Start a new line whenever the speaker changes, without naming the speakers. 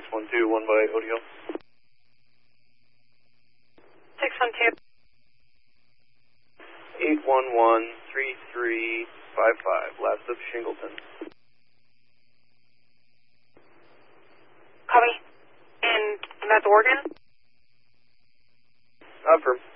612, 1 by ODL.
612.
811-3355, last of Shingleton.
Copy. And that's Oregon?
Affirm.